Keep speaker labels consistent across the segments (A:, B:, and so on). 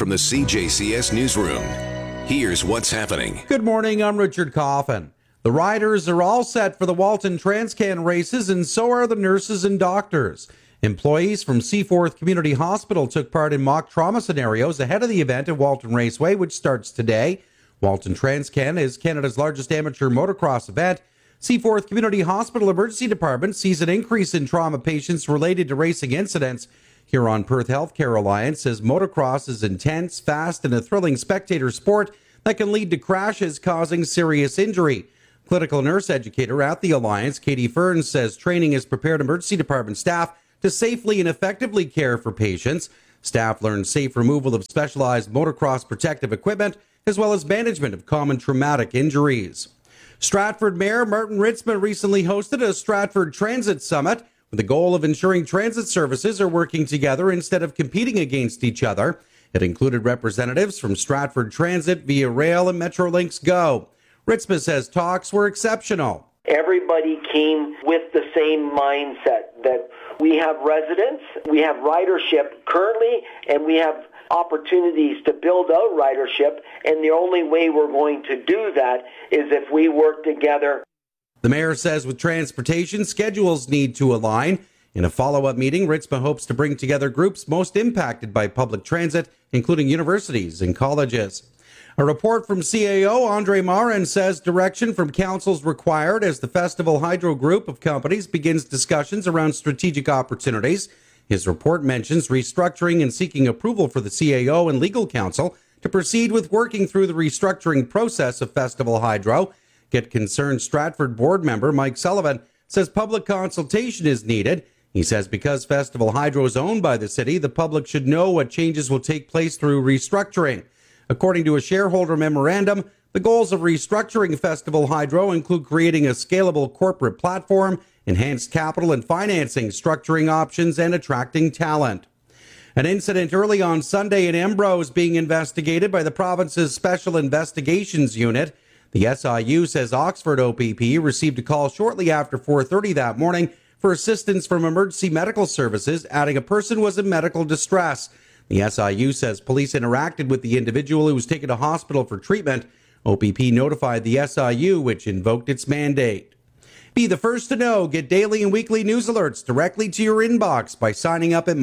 A: from the CJCS Newsroom. Here's what's happening.
B: Good morning, I'm Richard Coffin. The riders are all set for the Walton Transcan races, and so are the nurses and doctors. Employees from Seaforth Community Hospital took part in mock trauma scenarios ahead of the event at Walton Raceway, which starts today. Walton Transcan is Canada's largest amateur motocross event. Seaforth Community Hospital Emergency Department sees an increase in trauma patients related to racing incidents. Huron Perth Healthcare Alliance says motocross is intense, fast, and a thrilling spectator sport that can lead to crashes causing serious injury. Clinical nurse educator at the Alliance, Katie Ferns, says training has prepared emergency department staff to safely and effectively care for patients. Staff learn safe removal of specialized motocross protective equipment, as well as management of common traumatic injuries. Stratford Mayor Martin Ritzma recently hosted a Stratford Transit Summit with the goal of ensuring transit services are working together instead of competing against each other. It included representatives from Stratford Transit, Via Rail, and Metrolinx Go. Ritzma says talks were exceptional.
C: Everybody came with the same mindset that we have residents, we have ridership currently, and we have opportunities to build out ridership, and the only way we're going to do that is if we work together.
B: The mayor says with transportation, schedules need to align. In a follow-up meeting, Ritzma hopes to bring together groups most impacted by public transit, including universities and colleges. A report from CAO Andre Marin says direction from councils required as the Festival Hydro group of companies begins discussions around strategic opportunities. His report mentions restructuring and seeking approval for the CAO and legal counsel to proceed with working through the restructuring process of Festival Hydro. Get Concerned Stratford board member Mike Sullivan says public consultation is needed. He says because Festival Hydro is owned by the city, the public should know what changes will take place through restructuring. According to a shareholder memorandum, the goals of restructuring Festival Hydro include creating a scalable corporate platform, enhanced capital and financing structuring options, and attracting talent. An incident early on Sunday in Embro is being investigated by the province's Special Investigations Unit. The SIU says Oxford OPP received a call shortly after 4:30 that morning for assistance from emergency medical services, adding a person was in medical distress. The SIU says police interacted with the individual who was taken to hospital for treatment. OPP notified the SIU, which invoked its mandate. Be the first to know. Get daily and weekly news alerts directly to your inbox by signing up at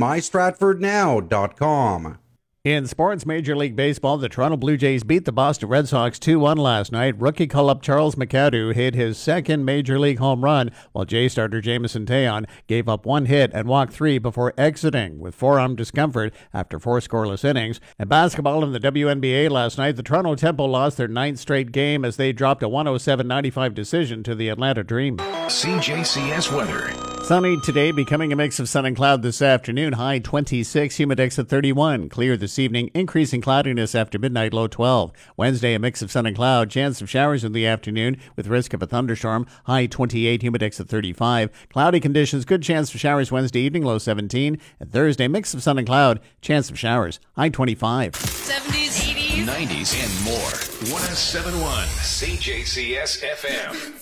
B: mystratfordnow.com.
D: In sports, Major League Baseball, the Toronto Blue Jays beat the Boston Red Sox 2-1 last night. Rookie call-up Charles McAdoo hit his second Major League home run, while Jay starter Jameson Taillon gave up one hit and walked three before exiting with forearm discomfort after four scoreless innings. And basketball in the WNBA last night, the Toronto Tempo lost their ninth straight game as they dropped a 107-95 decision to the Atlanta Dream.
A: CJCS weather.
D: Sunny today, becoming a mix of sun and cloud this afternoon. High 26, humidex at 31. Clear this evening, increasing cloudiness after midnight, low 12. Wednesday, a mix of sun and cloud. Chance of showers in the afternoon with risk of a thunderstorm. High 28, humidex at 35. Cloudy conditions, good chance of showers Wednesday evening, low 17. And Thursday, mix of sun and cloud. Chance of showers. High 25.
E: 70s, 80s,
A: 90s, and more. 107.1 CJCS FM.